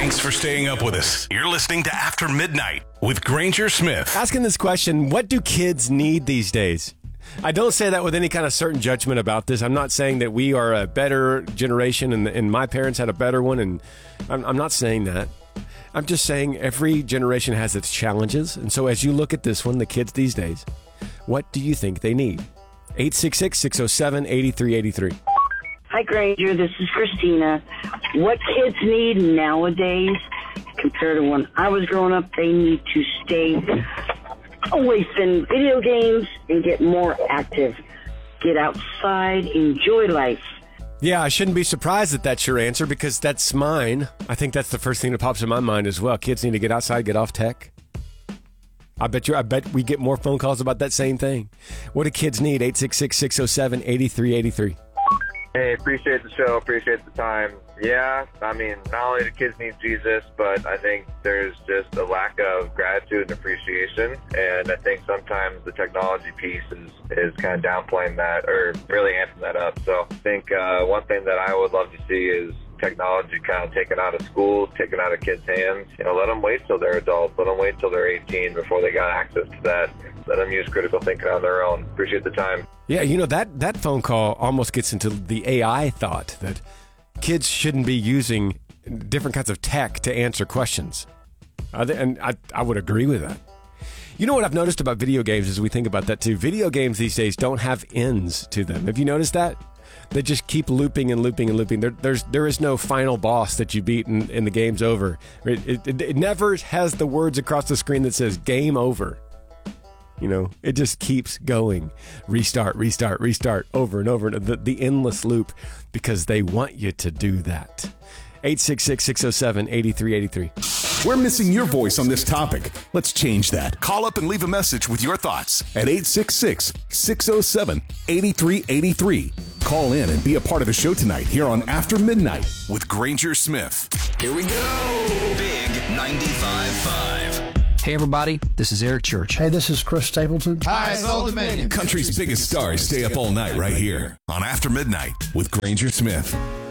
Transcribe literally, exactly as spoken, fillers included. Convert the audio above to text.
Thanks for staying up with us. You're listening to After Midnight with Granger Smith. Asking this question, what do kids need these days? I don't say that with any kind of certain judgment about this. I'm not saying that we are a better generation and, and my parents had a better one, and I'm, I'm not saying that. I'm just saying every generation has its challenges, and so as you look at this one, the kids these days, what do you think they need? eight six six, six oh seven, eight three eight three. Hi, Granger. This is Christina. What kids need nowadays compared to when I was growing up, they need to stay away from video games and get more active. Get outside, enjoy life. Yeah, I shouldn't be surprised that that's your answer because that's mine. I think that's the first thing that pops in my mind as well. Kids need to get outside, get off tech. I bet you. I bet we get more phone calls about that same thing. What do kids need? eight six six, six oh seven, eight three eight three. Hey, appreciate the show, appreciate the time. Yeah, I mean, not only do kids need Jesus, but I think there's just a lack of gratitude and appreciation, and I think sometimes the technology piece is, is kind of downplaying that or really amping that up. So I think uh, one thing that I would love to see is technology kind of taken out of schools, taken out of kids' hands. You know, let them wait till they're adults, let them wait till they're eighteen before they got access to that. Let them use critical thinking on their own. Appreciate the time. Yeah, you know, that, that phone call almost gets into the A I thought that kids shouldn't be using different kinds of tech to answer questions. Uh, and I, I would agree with that. You know what I've noticed about video games as we think about that too? Video games these days don't have ends to them. Have you noticed that? They just keep looping and looping and looping. There, there's, there is no final boss that you beat and, and the game's over. It, it, it never has the words across the screen that says game over. You know, it just keeps going. Restart, restart, restart, over and over. The, the endless loop because they want you to do that. eight six six, six oh seven, eight three eight three. We're missing your voice on this topic. Let's change that. Call up and leave a message with your thoughts at eight six six, six oh seven, eight three eight three. Call in and be a part of the show tonight here on After Midnight with Granger Smith. Here we go. Big ninety-five point five. Hey, everybody, this is Eric Church. Hey, this is Chris Stapleton. Hi, it's Old Dominion. Country's biggest stars stay up all night right here on After Midnight with Granger Smith.